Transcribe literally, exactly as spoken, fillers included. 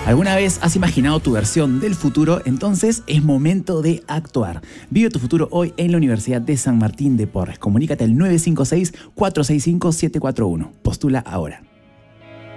¿Alguna vez has imaginado tu versión del futuro? Entonces es momento de actuar. Vive tu futuro hoy en la Universidad de San Martín de Porres. Comunícate al nueve cinco seis, cuatro seis cinco, siete cuatro uno. Postula ahora.